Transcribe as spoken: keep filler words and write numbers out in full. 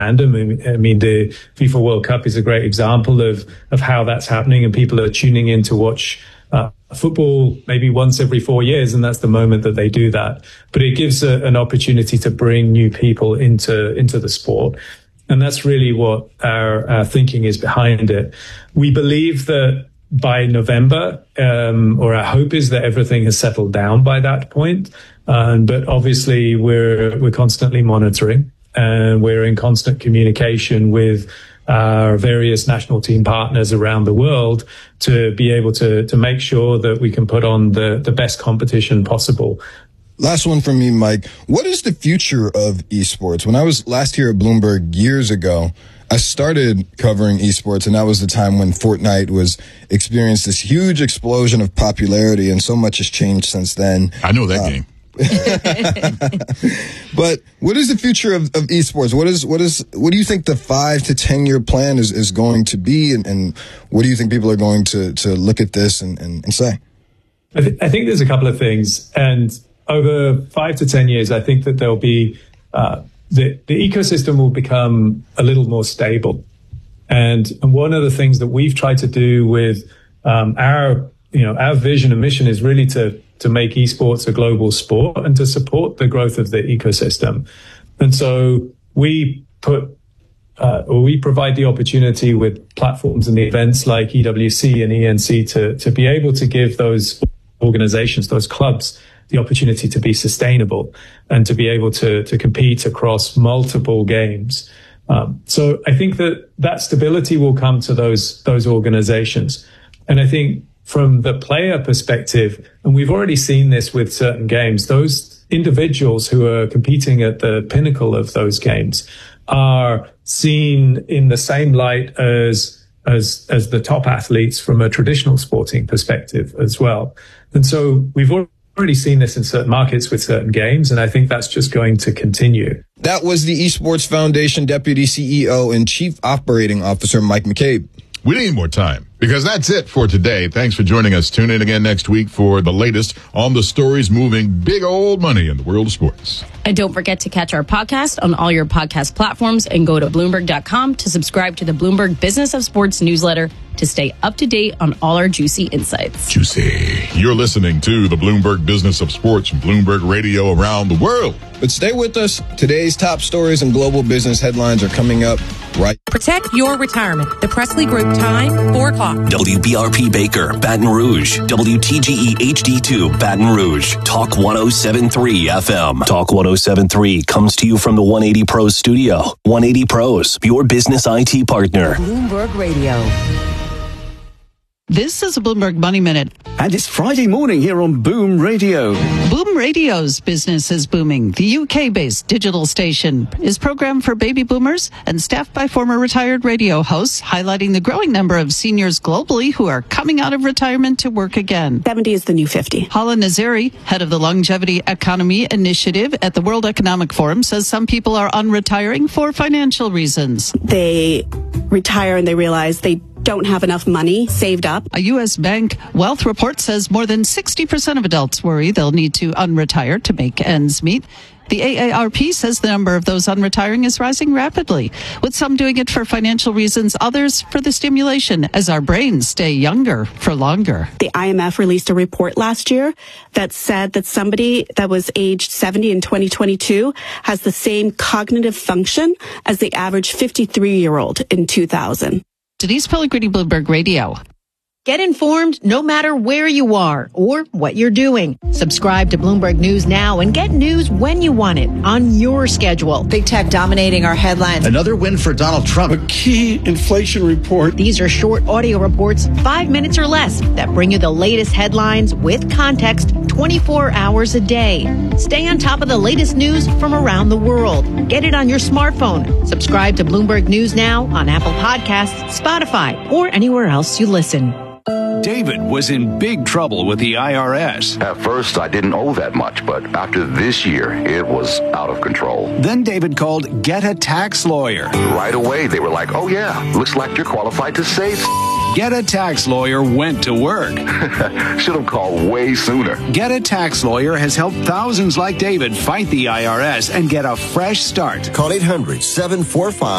random. I mean, the FIFA World Cup is a great example of, of how that's happening, and people are tuning in to watch uh, football maybe once every four years, and that's the moment that they do that. But it gives a, an opportunity to bring new people into, into the sport. And that's really what our, our thinking is behind it. We believe that by November, um, or our hope is that everything has settled down by that point. Um, but obviously we're, we're constantly monitoring, and we're in constant communication with our various national team partners around the world to be able to, to make sure that we can put on the, the best competition possible. Last one from me, Mike. What is the future of esports? When I was last here at Bloomberg years ago, I started covering esports, and that was the time when Fortnite was experienced this huge explosion of popularity, and so much has changed since then. I know that uh, game. But what is the future of, of esports? What is what is what do you think the five to ten year plan is, is going to be, and, and what do you think people are going to to look at this and, and, and say? I, th- I think there's a couple of things, and over five to ten years, I think that there'll be uh, the the ecosystem will become a little more stable, and, and one of the things that we've tried to do with um, our you know our vision and mission is really to to make esports a global sport and to support the growth of the ecosystem. And so we put, uh, or we provide the opportunity with platforms and events like E W C and E N C to, to be able to give those organizations, those clubs, the opportunity to be sustainable and to be able to, to compete across multiple games. Um, so I think that that stability will come to those, those organizations. And I think from the player perspective, and we've already seen this with certain games, those individuals who are competing at the pinnacle of those games are seen in the same light as as as the top athletes from a traditional sporting perspective as well. And so we've already seen this in certain markets with certain games, and I think that's just going to continue. That was the Esports Foundation Deputy C E O and Chief Operating Officer Mike McCabe. We need more time, because that's it for today. Thanks for joining us. Tune in again next week for the latest on the stories moving big old money in the world of sports. And don't forget to catch our podcast on all your podcast platforms, and go to Bloomberg dot com to subscribe to the Bloomberg Business of Sports newsletter to stay up to date on all our juicy insights. Juicy. You're listening to the Bloomberg Business of Sports from Bloomberg Radio around the world. But stay with us. Today's top stories and global business headlines are coming up right. Protect your retirement. The Presley Group time, four o'clock. W B R P Baker, Baton Rouge. W T G E H D two, Baton Rouge. Talk one oh seven point three F M. Talk one oh seven point three comes to you from the one eighty Pros studio. one eighty Pros, your business I T partner. Bloomberg Radio. This is a Bloomberg Money Minute. And it's Friday morning here on Boom Radio. Boom Radio's business is booming. The U K-based digital station is programmed for baby boomers and staffed by former retired radio hosts, highlighting the growing number of seniors globally who are coming out of retirement to work again. seventy is the new fifty. Hala Nazari, head of the Longevity Economy Initiative at the World Economic Forum, says some people are unretiring for financial reasons. They retire and they realize they don't have enough money saved up. A U S bank wealth report says more than sixty percent of adults worry they'll need to unretire to make ends meet. The A A R P says the number of those unretiring is rising rapidly, with some doing it for financial reasons, others for the stimulation as our brains stay younger for longer. The I M F released a report last year that said that somebody that was aged seventy in twenty twenty-two has the same cognitive function as the average fifty-three-year-old in two thousand. Denise Pellegrini, Bloomberg Radio. Get informed no matter where you are or what you're doing. Subscribe to Bloomberg News now and get news when you want it on your schedule. Big tech dominating our headlines. Another win for Donald Trump. A key inflation report. These are short audio reports, five minutes or less, that bring you the latest headlines with context twenty-four hours a day. Stay on top of the latest news from around the world. Get it on your smartphone. Subscribe to Bloomberg News now on Apple Podcasts, Spotify, or anywhere else you listen. David was in big trouble with the I R S. At first, I didn't owe that much, but after this year, it was out of control. Then David called Get a Tax Lawyer. Right away, they were like, oh yeah, looks like you're qualified to save. Get a Tax Lawyer went to work. Should have called way sooner. Get a Tax Lawyer has helped thousands like David fight the I R S and get a fresh start. Call eight hundred, seven four five